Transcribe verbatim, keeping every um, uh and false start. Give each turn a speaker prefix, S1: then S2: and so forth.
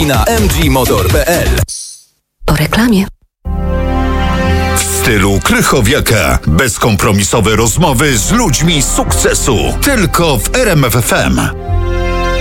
S1: i na m g motor kropka p l.
S2: Po reklamie.
S3: W stylu Krychowiaka. Bezkompromisowe rozmowy z ludźmi sukcesu. Tylko w R M F F M.